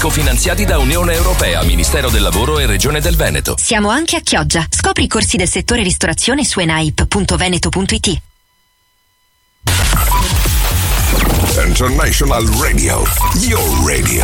Cofinanziati da Unione Europea, Ministero del Lavoro e Regione del Veneto. Siamo anche a Chioggia. Scopri i corsi del settore ristorazione su enaip.veneto.it. International Radio, your radio.